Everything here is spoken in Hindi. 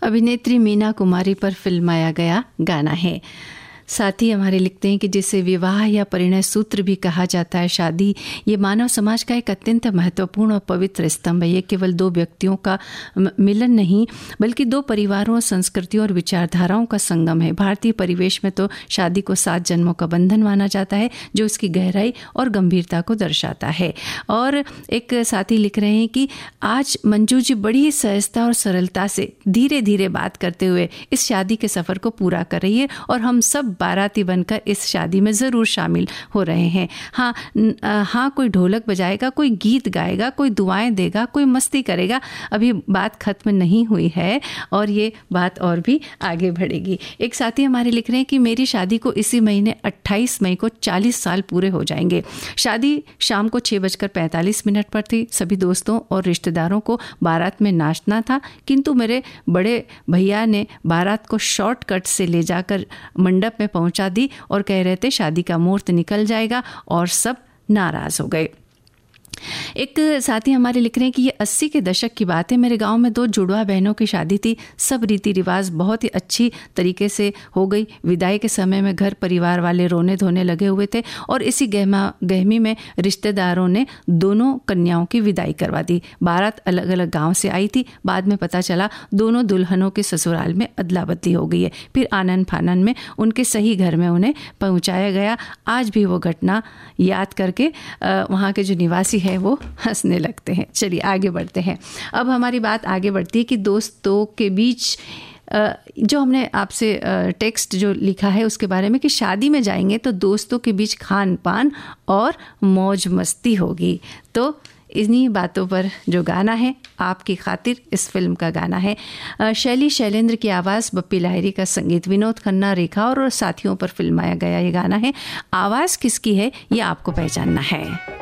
अभिनेत्री मीना कुमारी पर फिल्माया गया गाना है। साथ ही हमारे लिखते हैं कि जिसे विवाह या परिणय सूत्र भी कहा जाता है, शादी ये मानव समाज का एक अत्यंत महत्वपूर्ण और पवित्र स्तंभ है। ये केवल दो व्यक्तियों का मिलन नहीं बल्कि दो परिवारों, संस्कृतियों और विचारधाराओं का संगम है। भारतीय परिवेश में तो शादी को 7 जन्मों का बंधन माना जाता है, जो इसकी गहराई और गंभीरता को दर्शाता है। और एक साथी लिख रहे हैं कि आज मंजू जी बड़ी सहजता और सरलता से धीरे धीरे बात करते हुए इस शादी के सफ़र को पूरा कर रही है और हम सब बाराती बनकर इस शादी में ज़रूर शामिल हो रहे हैं। हाँ, कोई ढोलक बजाएगा, कोई गीत गाएगा, कोई दुआएं देगा, कोई मस्ती करेगा। अभी बात ख़त्म नहीं हुई है और ये बात और भी आगे बढ़ेगी। एक साथी हमारे लिख रहे हैं कि मेरी शादी को इसी महीने 28 मई को 40 साल पूरे हो जाएंगे। शादी शाम को 6:45 पर थी। सभी दोस्तों और रिश्तेदारों को बारात में नाचना था, किंतु मेरे बड़े भैया ने बारात को शॉर्टकट से ले जाकर मंडप में पहुंचा दी और कह रहे थे शादी का मुहूर्त निकल जाएगा और सब नाराज हो गए। एक साथी हमारे लिख रहे हैं कि ये 80 के दशक की बात है। मेरे गांव में 2 जुड़वा बहनों की शादी थी। सब रीति रिवाज बहुत ही अच्छी तरीके से हो गई। विदाई के समय में घर परिवार वाले रोने धोने लगे हुए थे और इसी गहमी में रिश्तेदारों ने दोनों कन्याओं की विदाई करवा दी। बारात अलग अलग गांव से आई थी। बाद में पता चला दोनों दुल्हनों के ससुराल में अदला बदली हो गई है। फिर आनन फानन में उनके सही घर में उन्हें पहुँचाया गया। आज भी वो घटना याद करके वहाँ के जो निवासी है वो हंसने लगते हैं। चलिए आगे बढ़ते हैं। अब हमारी बात आगे बढ़ती है कि दोस्तों के बीच जो हमने आपसे टेक्स्ट जो लिखा है उसके बारे में कि शादी में जाएंगे तो दोस्तों के बीच खान पान और मौज मस्ती होगी। तो इन्हीं बातों पर जो गाना है आपकी खातिर इस फिल्म का गाना है। शैली शैलेंद्र की आवाज़, बप्पी लाहिरी का संगीत, विनोद खन्ना, रेखा और साथियों पर फिल्माया गया ये गाना है। आवाज़ किसकी है ये आपको पहचानना है।